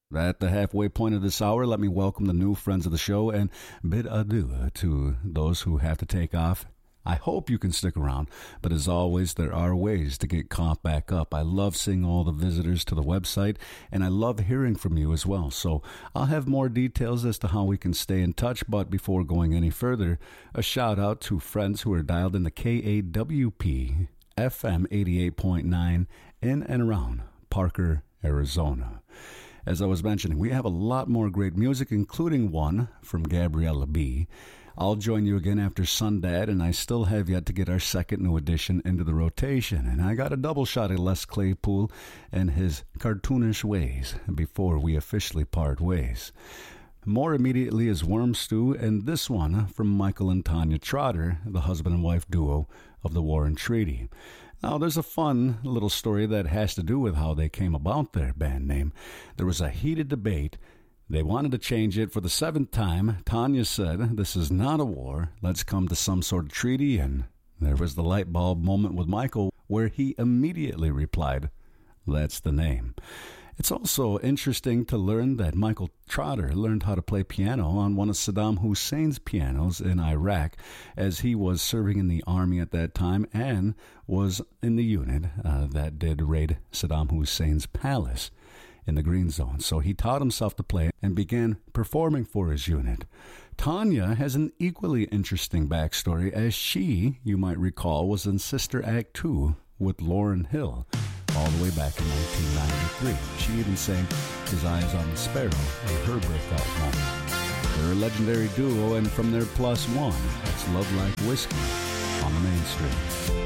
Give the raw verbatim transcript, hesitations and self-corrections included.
At the halfway point of this hour, let me welcome the new friends of the show and bid adieu to those who have to take off. I hope you can stick around, but as always, there are ways to get caught back up. I love seeing all the visitors to the website, and I love hearing from you as well. So I'll have more details as to how we can stay in touch, but before going any further, a shout out to friends who are dialed in the K A W P F M eighty-eight point nine in and around Parker, Arizona. As I was mentioning, we have a lot more great music, including one from Gabriella B. I'll join you again after Sundad, and I still have yet to get our second new edition into the rotation. And I got a double shot at Les Claypool and his cartoonish ways before we officially part ways. More immediately is Worm Stew, and this one from Michael and Tanya Trotter, the husband and wife duo of the Warren Treaty. Now, there's a fun little story that has to do with how they came about their band name. There was a heated debate. They wanted to change it for the seventh time. Tanya said, "This is not a war. Let's come to some sort of treaty." And there was the light bulb moment with Michael where he immediately replied, "That's the name." It's also interesting to learn that Michael Trotter learned how to play piano on one of Saddam Hussein's pianos in Iraq, as he was serving in the army at that time and was in the unit uh, that did raid Saddam Hussein's palace in the Green Zone. So he taught himself to play and began performing for his unit. Tanya has an equally interesting backstory, as she, you might recall, was in Sister Act two with Lauryn Hill all the way back in nineteen ninety-three. She even sang His Eyes on the Sparrow in her breakout moment. They're a legendary duo, and from their plus one, it's Love Like Whiskey on the Mainstream.